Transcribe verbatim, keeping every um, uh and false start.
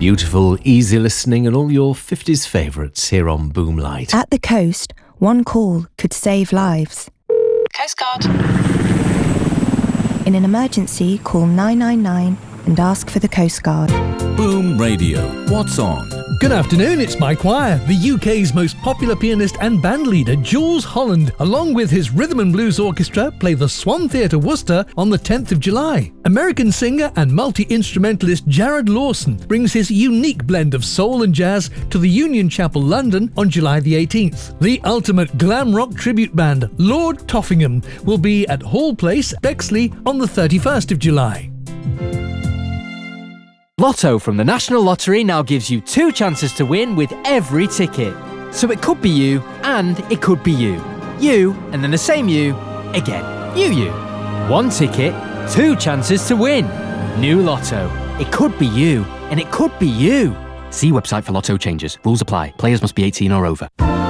Beautiful, easy listening and all your fifties favourites here on Boomlight. At the coast, one call could save lives. Coast Guard. In an emergency, call nine nine nine and ask for the Coast Guard. Boom Radio. What's on? Good afternoon, it's Mike Wire. The U K's most popular pianist and band leader, Jools Holland, along with his Rhythm and Blues Orchestra, play the Swan Theatre, Worcester on the tenth of July. American singer and multi-instrumentalist Jared Lawson brings his unique blend of soul and jazz to the Union Chapel, London on July the eighteenth. The ultimate glam rock tribute band, Lord Toffingham, will be at Hall Place, Bexley on the thirty-first of July. Lotto from the National Lottery now gives you two chances to win with every ticket. So it could be you, and it could be you. You, and then the same you, again. You, you. One ticket, two chances to win. New Lotto. It could be you, and it could be you. See website for Lotto changes. Rules apply. Players must be eighteen or over.